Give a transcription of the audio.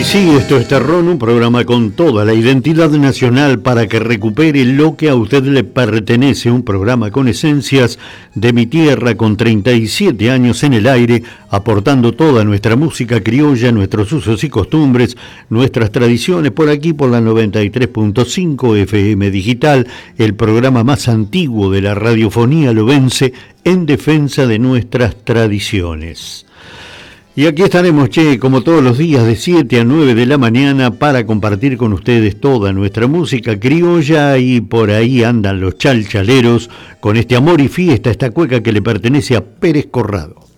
Y sí, esto es Terrón, un programa con toda la identidad nacional para que recupere lo que a usted le pertenece, un programa con esencias de mi tierra, con 37 años en el aire, aportando toda nuestra música criolla, nuestros usos y costumbres, nuestras tradiciones, por aquí por la 93.5 FM Digital, el programa más antiguo de la radiofonía lobense en defensa de nuestras tradiciones. Y aquí estaremos, como todos los días de 7 a 9 de la mañana para compartir con ustedes toda nuestra música criolla, y por ahí andan los chalchaleros con este amor y fiesta, esta cueca que le pertenece a Pérez Corrado.